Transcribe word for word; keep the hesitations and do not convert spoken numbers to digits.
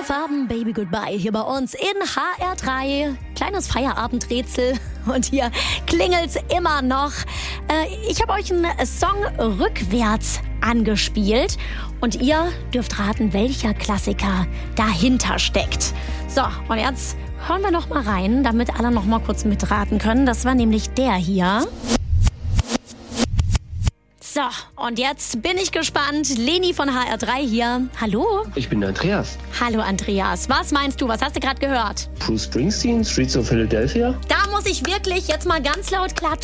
Farben, Baby Goodbye, hier bei uns in H R drei. Kleines Feierabendrätsel und hier klingelt's immer noch. Äh, ich habe euch einen Song rückwärts angespielt und ihr dürft raten, welcher Klassiker dahinter steckt. So, und jetzt hören wir noch mal rein, damit alle noch mal kurz mitraten können. Das war nämlich der hier. So, und jetzt bin ich gespannt. Leni von H R drei hier. Hallo. Ich bin Andreas. Hallo Andreas. Was meinst du? Was hast du gerade gehört? Bruce Springsteen, Streets of Philadelphia. Da muss ich wirklich jetzt mal ganz laut klatschen.